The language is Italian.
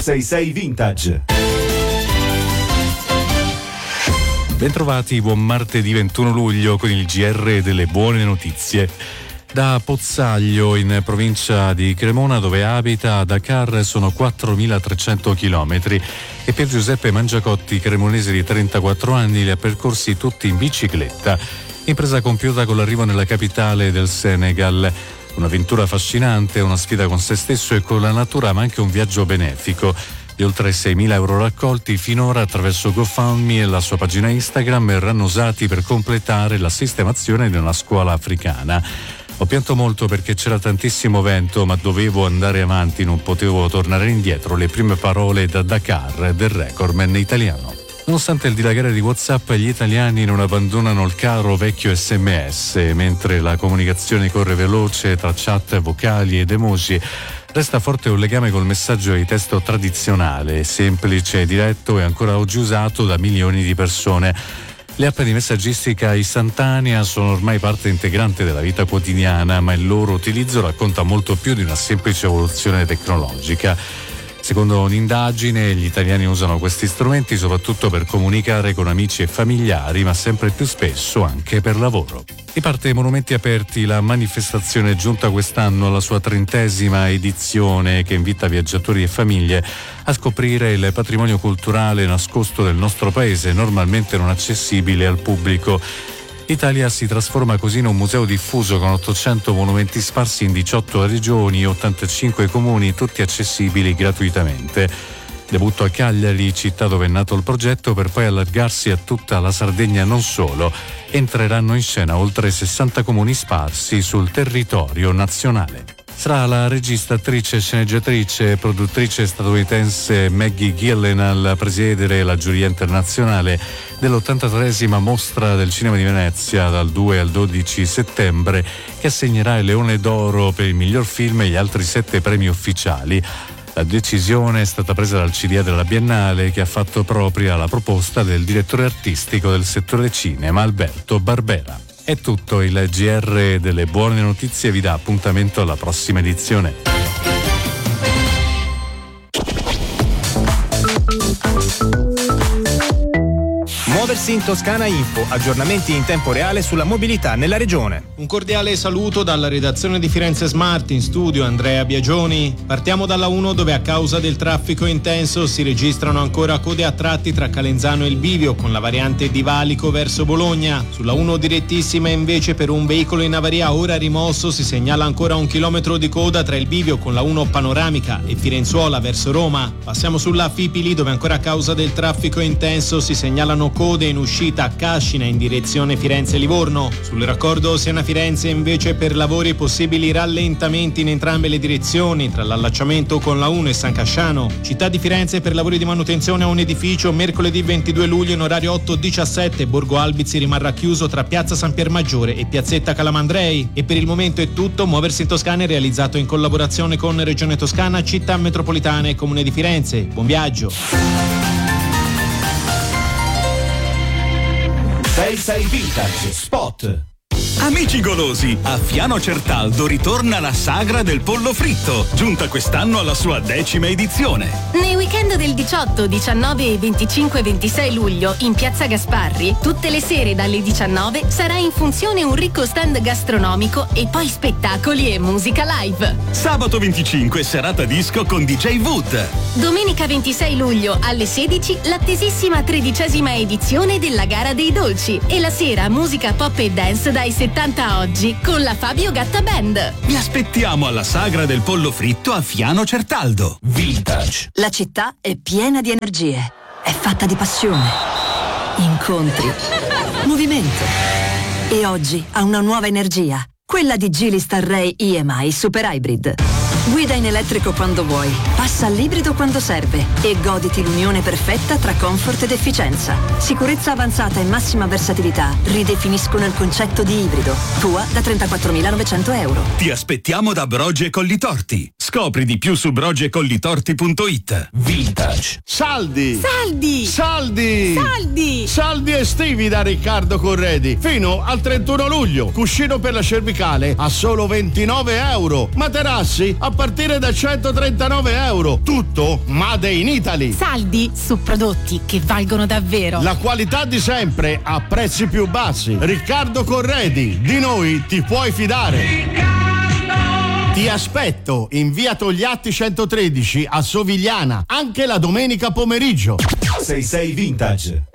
666 Vintage. Bentrovati, buon martedì 21 luglio con il GR delle buone notizie. Da Pozzaglio, in provincia di Cremona, dove abita, a Dakar sono 4.300 chilometri e Pier Giuseppe Mangiacotti, cremonese di 34 anni, li ha percorsi tutti in bicicletta. Impresa compiuta con l'arrivo nella capitale del Senegal. Un'avventura affascinante, una sfida con se stesso e con la natura, ma anche un viaggio benefico. Gli oltre 6.000 euro raccolti finora attraverso GoFundMe e la sua pagina Instagram verranno usati per completare la sistemazione di una scuola africana. Ho pianto molto perché c'era tantissimo vento, ma dovevo andare avanti, non potevo tornare indietro. Le prime parole da Dakar del recordman italiano. Nonostante il dilagare di WhatsApp, gli italiani non abbandonano il caro vecchio SMS, mentre la comunicazione corre veloce tra chat vocali ed emoji. Resta forte un legame col messaggio di testo tradizionale, semplice e diretto e ancora oggi usato da milioni di persone. Le app di messaggistica istantanea sono ormai parte integrante della vita quotidiana, ma il loro utilizzo racconta molto più di una semplice evoluzione tecnologica. Secondo un'indagine, gli italiani usano questi strumenti soprattutto per comunicare con amici e familiari, ma sempre più spesso anche per lavoro. Riparte Monumenti Aperti, la manifestazione giunta quest'anno alla sua 30ª edizione, che invita viaggiatori e famiglie a scoprire il patrimonio culturale nascosto del nostro paese, normalmente non accessibile al pubblico. L'Italia si trasforma così in un museo diffuso con 800 monumenti sparsi in 18 regioni e 85 comuni, tutti accessibili gratuitamente. Debutto a Cagliari, città dove è nato il progetto, per poi allargarsi a tutta la Sardegna, non solo. Entreranno in scena oltre 60 comuni sparsi sul territorio nazionale. Sarà la regista, attrice, sceneggiatrice e produttrice statunitense Maggie Gyllenhaal a presiedere la giuria internazionale dell'83esima Mostra del Cinema di Venezia dal 2 al 12 settembre, che assegnerà il Leone d'Oro per il miglior film e gli altri 7 premi ufficiali. La decisione è stata presa dal CDA della Biennale, che ha fatto propria la proposta del direttore artistico del settore cinema Alberto Barbera. È tutto, il GR delle buone notizie vi dà appuntamento alla prossima edizione. Muoversi in Toscana Info, aggiornamenti in tempo reale sulla mobilità nella regione. Un cordiale saluto dalla redazione di Firenze Smart, in studio Andrea Biagioni. Partiamo dalla 1, dove a causa del traffico intenso si registrano ancora code a tratti tra Calenzano e il Bivio, con la variante di Valico verso Bologna. Sulla 1 direttissima invece, per un veicolo in avaria ora rimosso, si segnala ancora 1 chilometro di coda tra il Bivio con la 1 panoramica e Firenzuola verso Roma. Passiamo sulla Fipili, dove ancora a causa del traffico intenso si segnalano code in uscita a Cascina in direzione Firenze-Livorno. Sul raccordo Siena-Firenze invece, per lavori possibili rallentamenti in entrambe le direzioni tra l'allacciamento con la 1 e San Casciano. Città di Firenze, per lavori di manutenzione a un edificio, mercoledì 22 luglio in orario 8-17 Borgo Albizi rimarrà chiuso tra Piazza San Piermaggiore e Piazzetta Calamandrei. E per il momento è tutto. Muoversi in Toscana è realizzato in collaborazione con Regione Toscana, Città Metropolitana e Comune di Firenze. Buon viaggio. 666 Vintage Spot. Amici golosi, a Fiano Certaldo ritorna la sagra del pollo fritto, giunta quest'anno alla sua 10ª edizione. Nei weekend del 18, 19 e 25 e 26 luglio in Piazza Gasparri, tutte le sere dalle 19 sarà in funzione un ricco stand gastronomico e poi spettacoli e musica live. Sabato 25 serata disco con DJ Wood. Domenica 26 luglio alle 16 l'attesissima 13ª edizione della Gara dei Dolci e la sera musica pop e dance dai 70 a oggi con la Fabio Gatta Band. Vi aspettiamo alla sagra del pollo fritto a Fiano Certaldo. Vintage. La città è piena di energie, è fatta di passione, incontri, movimento. E oggi ha una nuova energia, quella di Geely Starray EMI Super Hybrid. Guida in elettrico quando vuoi, passa all'ibrido quando serve e goditi l'unione perfetta tra comfort ed efficienza. Sicurezza avanzata e massima versatilità ridefiniscono il concetto di ibrido. Tua da 34.900 euro. Ti aspettiamo da Brogi e Collitorti. Scopri di più su brogecollitorti.it. Vintage. Saldi! Saldi! Saldi! Saldi! Saldi estivi da Riccardo Corredi. Fino al 31 luglio. Cuscino per la cervicale a solo 29 euro. Materassi a partire da 139 euro. Tutto made in Italy. Saldi su prodotti che valgono davvero. La qualità di sempre a prezzi più bassi. Riccardo Corredi, di noi ti puoi fidare. Ti aspetto in via Togliatti 113 a Sovigliana, anche la domenica pomeriggio. 66 Vintage.